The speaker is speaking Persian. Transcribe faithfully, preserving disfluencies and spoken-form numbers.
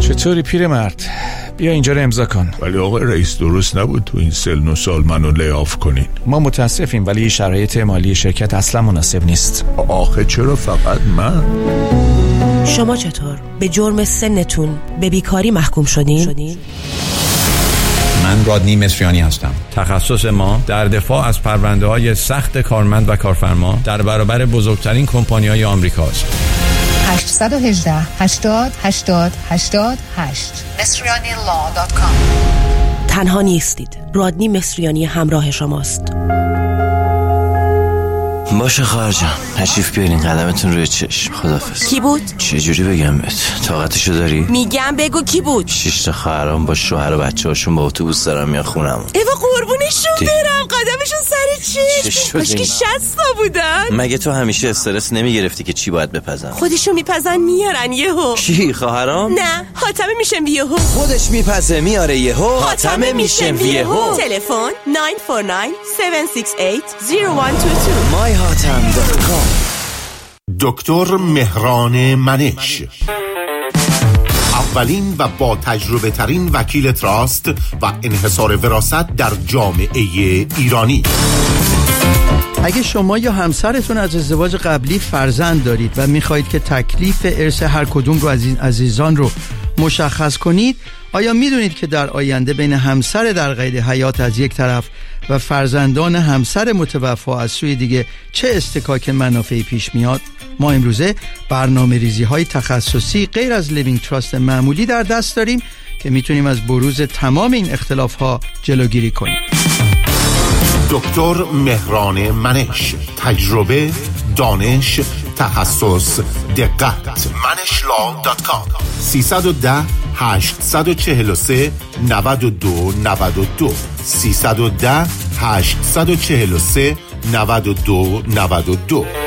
چطوری پیرمرد؟ بیا اینجا رو امضا کن. ولی آقای رئیس درست نبود تو این سن و سال منو لی‌آف کنین. ما متاسفیم ولی شرایط مالی شرکت اصلا مناسب نیست. آخه چرا فقط من؟ شما چطور؟ به جرم سنتون به بیکاری محکوم شدین؟ من رادنی مصریانی هستم. تخصص ما در دفاع از پرونده‌های سخت کارمند و کارفرما در برابر بزرگترین کمپانی‌های آمریکاست. هشت یک هشت هشتاد هشتاد هشتاد هشت مصریانی لا دات کام. تنها نیستید. رادنی مصریانی همراه شماست. باشه خواهر جان، تشریف بیارین، قدمتون روی چشم. خدافظ. کی بود؟ چه جوری بگم بهت؟ طاقتشو داری؟ میگم بگو کی بود؟ شش تا خواهرام با شوهر و بچه‌هاشون با اتوبوس دارن میان خونمون. ایوا قربونشون دی... برم، قدمشون سر چشم. کاش که شصت تا بودن. مگه تو همیشه استرس نمیگرفتی که چی باید بپزن؟ خودشون میپزن میارن یهو. کی خواهرام؟ نه، حاتمه میشم یهو. خودش میپزه میاره یهو. حاتمه میشم یهو. تلفن نه چهار نه هفت شش هشت صفر یک دو دو. مای هاتم دات کام. دکتر مهران منش، اولین و با تجربه ترین وکیل تراست و انحصار وراثت در جامعه ایرانی. اگه شما یا همسرتون از ازدواج قبلی فرزند دارید و میخواهید که تکلیف ارث هر کدوم رو از این عزیزان رو مشخص کنید، آیا میدونید که در آینده بین همسر در قید حیات از یک طرف و فرزندان همسر متوفا از سوی دیگه چه استکاک منافعی پیش میاد؟ ما امروزه برنامه ریزی های تخصصی غیر از لیوینگ تراست معمولی در دست داریم که میتونیم از بروز تمام این اختلاف ها جلوگیری کنیم. دکتر مهران منش، تجربه، دانش، تخصص، دقت. منش لا دات کام. سیصد و ده هشتصد و چهل و سه نود و دو نود و دو سیصد و ده هشتصد و چهل و سه نود و دو نود و دو.